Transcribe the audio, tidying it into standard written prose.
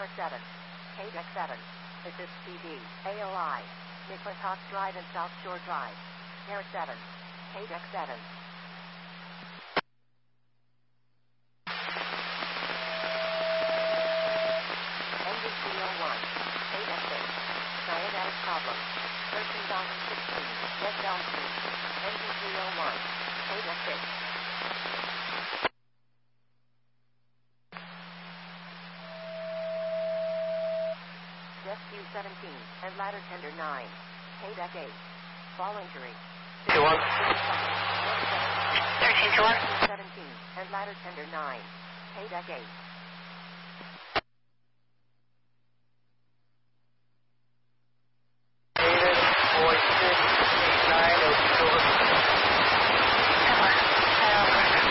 R7. KDEC 7. Assist PD. AOI. McClintock Drive and South Shore Drive. Air 7. KDEC 7. Engine 301. KDEC 6. Cyanotic problem. 13,016. West Elm Street. Engine 301. KDEC 6. Rescue 17 and ladder tender 9. KDEC 8. Fall injury. 2-1. 13-1. 17 and ladder tender 9. KDEC 8.